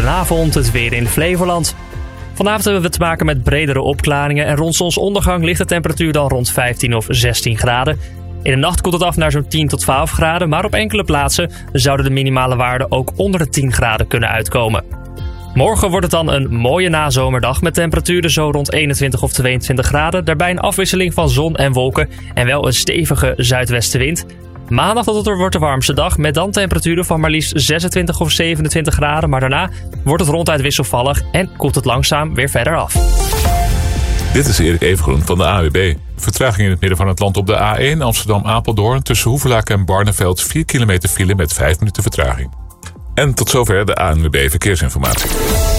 Goedenavond, het weer in Flevoland. Vanavond hebben we te maken met bredere opklaringen en rond zonsondergang ligt de temperatuur dan rond 15 of 16 graden. In de nacht koelt het af naar zo'n 10 tot 12 graden, maar op enkele plaatsen zouden de minimale waarden ook onder de 10 graden kunnen uitkomen. Morgen wordt het dan een mooie nazomerdag met temperaturen zo rond 21 of 22 graden. Daarbij een afwisseling van zon en wolken en wel een stevige zuidwestenwind. Maandag wordt de warmste dag met dan temperaturen van maar liefst 26 of 27 graden. Maar daarna wordt het ronduit wisselvallig en koelt het langzaam weer verder af. Dit is Erik Evengroen van de AWB. Vertraging in het midden van het land op de A1 Amsterdam-Apeldoorn. Tussen Hoevelaak en Barneveld 4 kilometer file met 5 minuten vertraging. En tot zover de ANWB Verkeersinformatie.